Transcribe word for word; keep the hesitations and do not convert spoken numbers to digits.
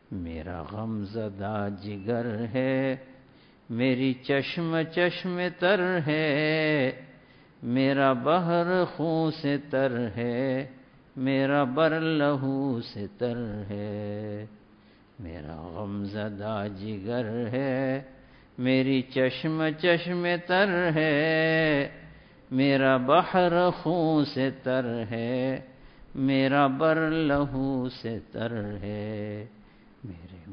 मेरा गमज़दा जिगर है, मेरी चश्म चश्म तर है, मेरा बहर खून से तर है, मेरा बर लहू से तर है। मेरा गमज़दा जिगर है, मेरी चश्म चश्म तर है, मेरा बहर खून से तर है, मेरा बर लहू से तर है। मेरे